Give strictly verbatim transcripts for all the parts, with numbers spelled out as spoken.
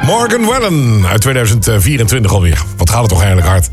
Morgan Wallen uit tweeduizend vierentwintig alweer. Wat gaat het toch eigenlijk hard.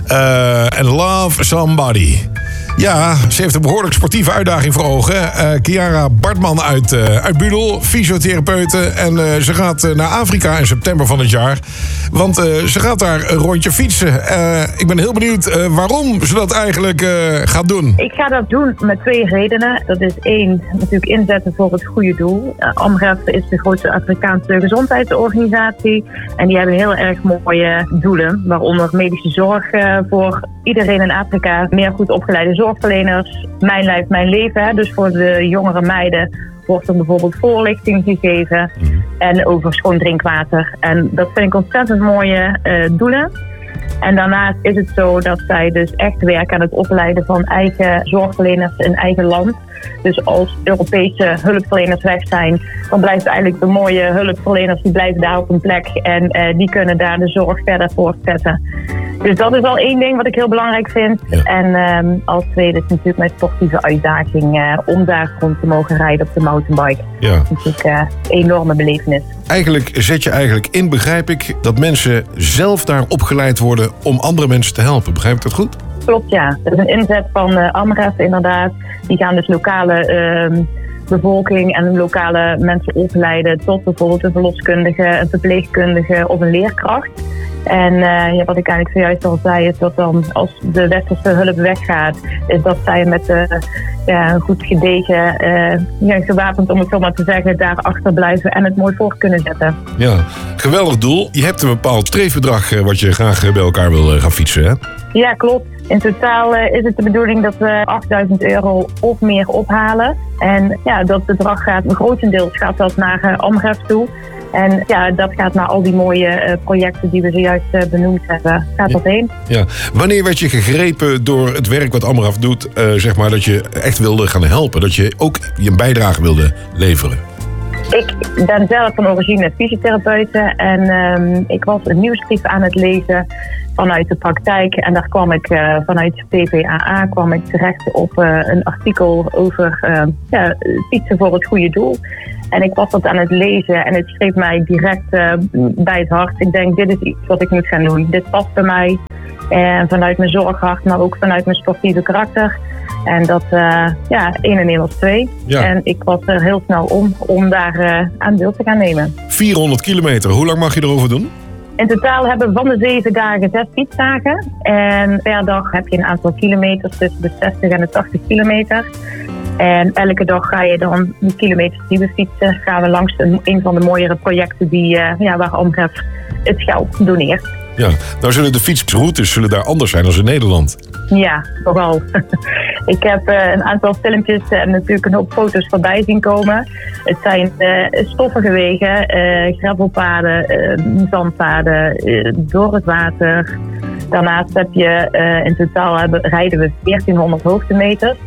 En uh, Love Somebody. Ja, ze heeft een behoorlijk sportieve uitdaging voor ogen. Uh, Chiara Bartman uit, uh, uit Budel, fysiotherapeute. En uh, ze gaat uh, naar Afrika in september van het jaar. Want uh, ze gaat daar een rondje fietsen. Uh, ik ben heel benieuwd uh, waarom ze dat eigenlijk uh, gaat doen. Ik ga dat doen met twee redenen. Dat is één, natuurlijk inzetten voor het goede doel. Uh, Amref is de grootste Afrikaanse gezondheidsorganisatie. En die hebben heel erg mooie doelen. Waaronder medische zorg uh, voor iedereen in Afrika. Meer goed opgeleide zorgverleners. Mijn lijf, mijn leven. Hè. Dus voor de jongere meiden wordt er bijvoorbeeld voorlichting gegeven. Mm-hmm. En over schoon drinkwater. En dat vind ik ontzettend mooie uh, doelen. En daarnaast is het zo dat zij dus echt werken aan het opleiden van eigen zorgverleners in eigen land. Dus als Europese hulpverleners weg zijn, dan blijven eigenlijk de mooie hulpverleners, die blijven daar op een plek. En uh, die kunnen daar de zorg verder voortzetten. Dus dat is al één ding wat ik heel belangrijk vind. Ja. En um, als tweede is natuurlijk mijn sportieve uitdaging uh, om daar rond te mogen rijden op de mountainbike. Ja. Dat is natuurlijk uh, een enorme belevenis. Eigenlijk zet je eigenlijk in, begrijp ik, dat mensen zelf daar opgeleid worden om andere mensen te helpen. Begrijp ik dat goed? Klopt, ja. Dat is een inzet van uh, Amref inderdaad. Die gaan dus lokale uh, bevolking en lokale mensen opleiden tot bijvoorbeeld een verloskundige, een verpleegkundige of een leerkracht. En uh, ja, wat ik eigenlijk zojuist al zei, is dat dan als de westerse hulp weggaat, is dat zij met uh, ja, een goed gedegen, uh, ja, gewapend om het zo maar te zeggen, daar achterblijven en het mooi voor kunnen zetten. Ja, geweldig doel. Je hebt een bepaald streefbedrag uh, wat je graag bij elkaar wil uh, gaan fietsen, hè? Ja, klopt. In totaal uh, is het de bedoeling dat we achtduizend euro of meer ophalen. En ja, dat bedrag gaat, grotendeels gaat dat naar uh, Amref toe. En ja, dat gaat naar al die mooie uh, projecten die we zojuist uh, benoemd hebben. Gaat dat heen? Ja. Wanneer werd je gegrepen door het werk wat Amref doet, uh, zeg maar, dat je echt wilde gaan helpen? Dat je ook je bijdrage wilde leveren? Ik ben zelf van origine fysiotherapeute en um, ik was een nieuwsbrief aan het lezen vanuit de praktijk. En daar kwam ik uh, vanuit P V A A kwam ik terecht op uh, een artikel over uh, ja, fietsen voor het goede doel. En ik was dat aan het lezen en het schreef mij direct uh, bij het hart. Ik denk, dit is iets wat ik moet gaan doen. Dit past bij mij. En vanuit mijn zorghart, maar ook vanuit mijn sportieve karakter. En dat, uh, ja, één en één was twee. Ja. En ik was er heel snel om, om daar uh, aan deel te gaan nemen. vierhonderd kilometer, hoe lang mag je erover doen? In totaal hebben we van de zeven dagen zes fietsdagen. En per dag heb je een aantal kilometers tussen de zestig en de tachtig kilometer. En elke dag ga je dan die kilometers die we fietsen, gaan we langs een, een van de mooiere projecten die, uh, ja, waar Amref het geld doneert. Ja, nou zullen de fietsroutes zullen daar anders zijn dan in Nederland? Ja, vooral. Ik heb uh, een aantal filmpjes en natuurlijk een hoop foto's voorbij zien komen. Het zijn uh, stoffige wegen, uh, gravelpaden, uh, zandpaden, uh, door het water. Daarnaast heb je uh, in totaal hebben, rijden we veertienhonderd hoogtemeters.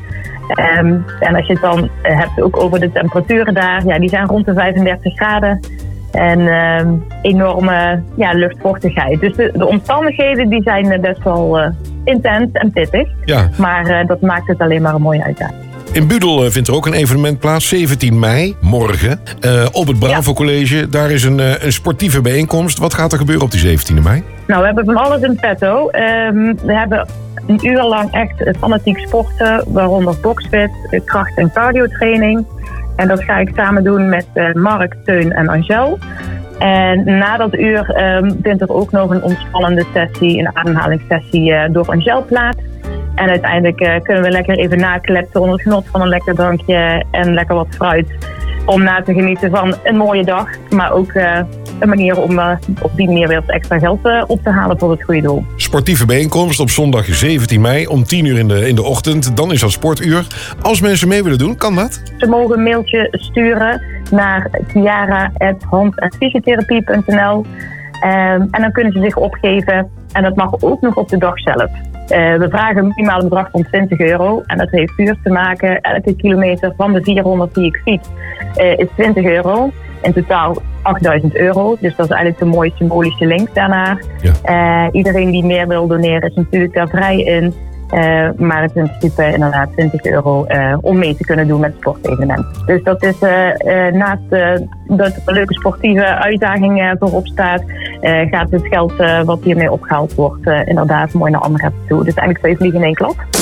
Um, en als je het dan hebt ook over de temperaturen daar, ja, die zijn rond de vijfendertig graden. En uh, enorme ja, luchtvochtigheid. Dus de, de omstandigheden die zijn best wel uh, intens en pittig. Ja. Maar uh, dat maakt het alleen maar een mooie uitdaging. In Budel vindt er ook een evenement plaats, zeventien mei, morgen, uh, op het Bravo College. Ja. Daar is een, uh, een sportieve bijeenkomst. Wat gaat er gebeuren op die zeventiende mei? Nou, we hebben van alles in petto. Um, we hebben een uur lang echt fanatiek sporten, waaronder boxfit, kracht- en cardiotraining. En dat ga ik samen doen met uh, Mark, Teun en Angel. En na dat uur um, vindt er ook nog een ontspannende sessie, een ademhalingssessie uh, door Angel plaats. En uiteindelijk uh, kunnen we lekker even naklepten onder het genot van een lekker drankje en lekker wat fruit. Om na te genieten van een mooie dag, maar ook uh, een manier om uh, op die manier weer wat extra geld uh, op te halen voor het goede doel. Sportieve bijeenkomst op zondag zeventien mei om tien uur in de, in de ochtend. Dan is dat sportuur. Als mensen mee willen doen, kan dat? Ze mogen een mailtje sturen naar chiara at hand en fysiotherapie punt n l um, en dan kunnen ze zich opgeven. En dat mag ook nog op de dag zelf. Uh, we vragen een minimaal bedrag van twintig euro. En dat heeft puur te maken, elke kilometer van de vierhonderd die ik fiets uh, is twintig euro. In totaal achtduizend euro. Dus dat is eigenlijk de mooie symbolische link daarnaar. Ja. Uh, iedereen die meer wil doneren is natuurlijk daar vrij in. Uh, maar het is in principe inderdaad twintig euro uh, om mee te kunnen doen met sportevenementen. Dus dat is uh, uh, naast uh, dat er een leuke sportieve uitdaging uh, voorop staat, uh, gaat het geld uh, wat hiermee opgehaald wordt uh, inderdaad mooi naar Amref toe. Dus eigenlijk twee vliegen in één klap.